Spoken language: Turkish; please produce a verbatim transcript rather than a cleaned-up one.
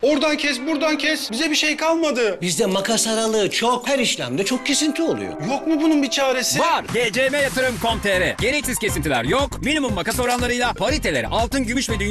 Oradan kes, buradan kes. Bize bir şey kalmadı. Bizde makas aralığı çok. Her işlemde çok kesinti oluyor. Yok mu bunun bir çaresi? Var. G C M yatırım nokta com nokta tr. Gereksiz kesintiler yok. Minimum makas oranlarıyla pariteleri altın, gümüş ve dünya